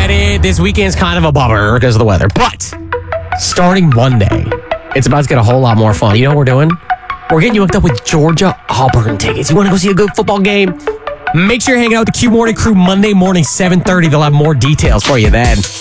get it. This weekend's kind of a bummer because of the weather. But starting Monday, it's about to get a whole lot more fun. You know what we're doing? We're getting you hooked up with Georgia Auburn tickets. You want to go see a good football game? Make sure you're hanging out with the Q Morning Crew Monday morning, 7:30. They'll have more details for you then.